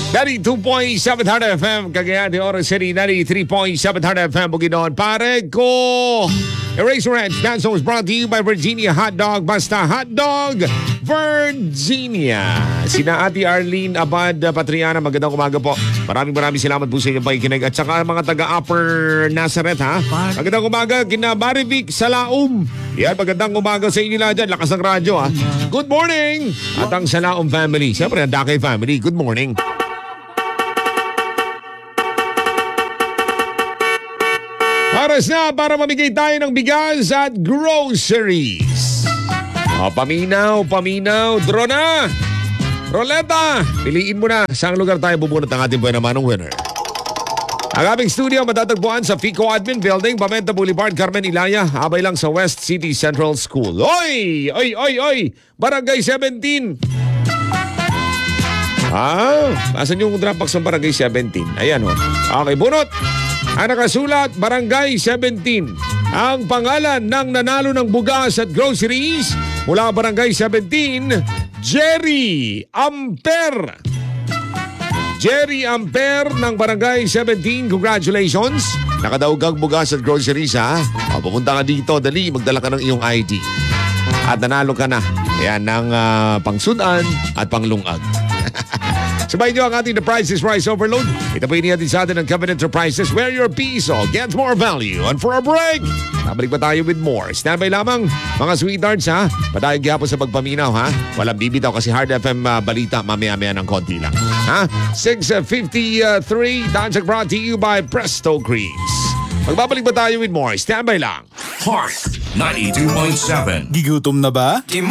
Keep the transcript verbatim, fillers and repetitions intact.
ninety-two point seven Hard F M, Cagayan de Oro City, ninety-three point seven Hard F M, Bukidnon. Pare ko! Eraser Ranch, that song was brought to you by Virginia Hot Dog. Basta Hot Dog, Virginia. Sina Ate Arlene Abad Patriana, magandang umaga po. Maraming maraming salamat po sa inyong pakikinig. At saka mga taga-Upper Nazareth, ha? Magandang umaga, kina Marivic Salaum. Yan, magandang umaga sa inyo lahat dyan. Lakas ng radyo, ha? Good morning! At ang Salaum family. Siyempre, ang Dakay family. Good morning. Oras na para mamigay tayo ng bigas at groceries. O, paminaw, paminaw. Draw na! Roleta! Piliin mo na saan lugar tayo bubunot ang ating buwan naman ng winner. Ang aming studio matatagpuan sa Fico Admin Building, Pamenta Boulevard, Carmen Ilaya. Abay lang sa West City Central School. Oy! Oy, oy, oy! Barangay seventeen. Ah, asan yung drop box ng Barangay seventeen? Ayan, o. Okay, bunot. Ang nakasulat, Barangay seventeen. Ang pangalan ng nanalo ng bugas at groceries mula Barangay seventeen, Jerry Amper. Jerry Amper ng Barangay seventeen, congratulations. Nakadaog ang bugas at groceries, ha? O, pupunta ka dito, dali, magdala ka ng iyong I D. At nanalo ka na. Yan, ng uh, pangsudan at panglungag. Sabay niyo ang ating The Price is Rice Overload. Ito po inihatid sa atin ng Kevin Enterprises, where your piso gets more value. And for a break, nabalik pa tayo with more. Standby lamang, mga sweethearts, ha? Padayag gihapon sa pagpaminaw, ha? Walang bibitaw kasi Hard F M uh, balita mamaya-maya ng konti lang. Ha? six fifty-three, Danzag brought to you by Presto Creams. Magbabalik pa tayo with more. Standby lang. Heart ninety-two point seven. Gigutom na ba?